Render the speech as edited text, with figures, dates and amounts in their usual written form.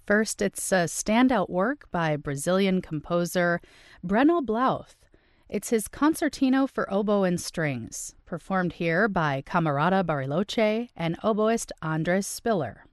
First, it's a standout work by Brazilian composer Breno Blauth. It's his Concertino for Oboe and Strings, performed here by Camerata Bariloche and oboist Andres Spiller.